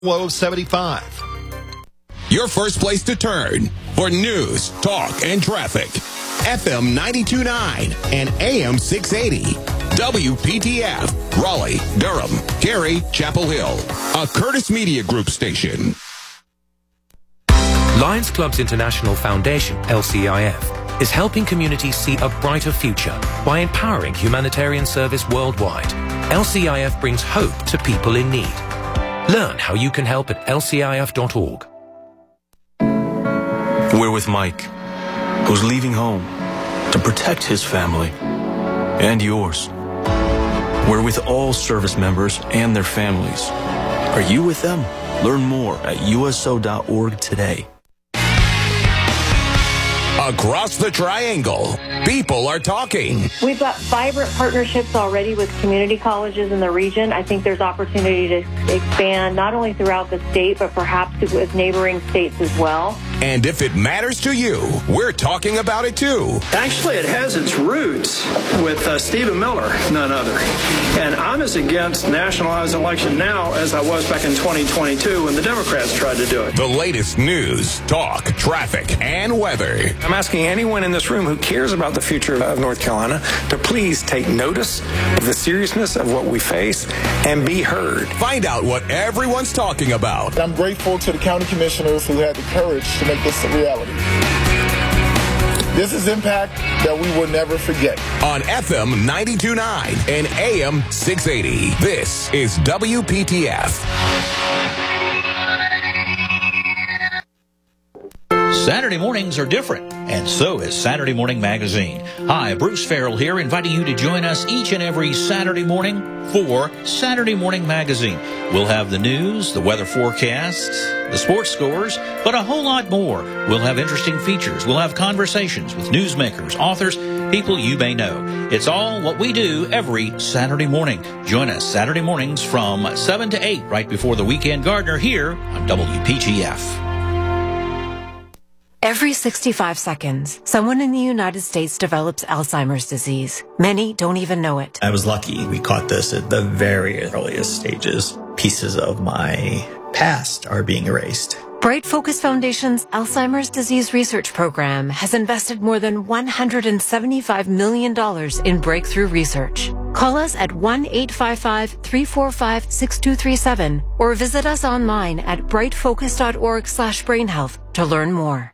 Low of 75. Your first place to turn for news, talk, and traffic. FM 92.9 and AM 680. WPTF, Raleigh, Durham, Cary, Chapel Hill. A Curtis Media Group station. Lions Clubs International Foundation, LCIF, is helping communities see a brighter future by empowering humanitarian service worldwide. LCIF brings hope to people in need. Learn how you can help at lcif.org. We're with Mike, who's leaving home to protect his family and yours. We're with all service members and their families. Are you with them? Learn more at uso.org today. Across the Triangle, people are talking. We've got vibrant partnerships already with community colleges in the region. I think there's opportunity to expand not only throughout the state, but perhaps with neighboring states as well. And if it matters to you, we're talking about it too. Actually, it has its roots with Stephen Miller, none other. And I'm as against nationalized election now as I was back in 2022 when the Democrats tried to do it. The latest news, talk, traffic, and weather. I'm asking anyone in this room who cares about the future of North Carolina to please take notice of the seriousness of what we face and be heard. Find out what everyone's talking about. I'm grateful to the county commissioners who had the courage to make this a reality. This is impact that we will never forget. On FM 92.9 and AM 680, this is WPTF. Saturday mornings are different, and so is Saturday Morning Magazine. Hi, Bruce Farrell here, inviting you to join us each and every Saturday morning for Saturday Morning Magazine. We'll have the news, the weather forecasts, the sports scores, but a whole lot more. We'll have interesting features. We'll have conversations with newsmakers, authors, people you may know. It's all what we do every Saturday morning. Join us Saturday mornings from 7 to 8, right before the Weekend Gardener here on WPGF. Every 65 seconds, someone in the United States develops Alzheimer's disease. Many don't even know it. I was lucky. We caught this at the very earliest stages. Pieces of my past are being erased. Bright Focus Foundation's Alzheimer's Disease Research Program has invested more than $175 million in breakthrough research. Call us at 1-855-345-6237 or visit us online at brightfocus.org/brainhealth to learn more.